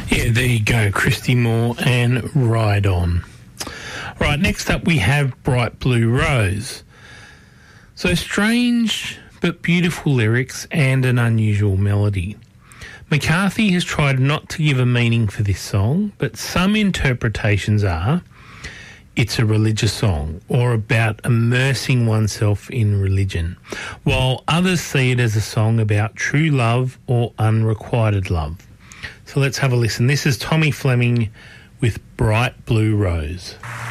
Yeah, there you go, Christy Moore and Ride On. Right, next up we have Bright Blue Rose. So strange but beautiful lyrics and an unusual melody. McCarthy has tried not to give a meaning for this song, but some interpretations are it's a religious song or about immersing oneself in religion, while others see it as a song about true love or unrequited love. So let's have a listen. This is Tommy Fleming with Bright Blue Rose.